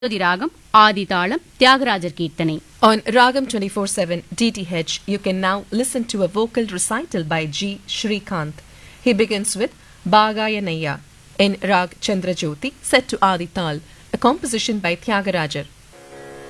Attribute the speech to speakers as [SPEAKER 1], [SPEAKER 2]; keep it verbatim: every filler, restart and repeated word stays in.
[SPEAKER 1] the Ragam, Adi Talam, Tyagarajar Kirtane.
[SPEAKER 2] On Ragam twenty-four seven D T H, you can now listen to a vocal recital by G. Shrikant. He begins with Bhagaya Nayya in Rag Chandrajyoti, set to Adi Tal, a composition by Tyagarajar.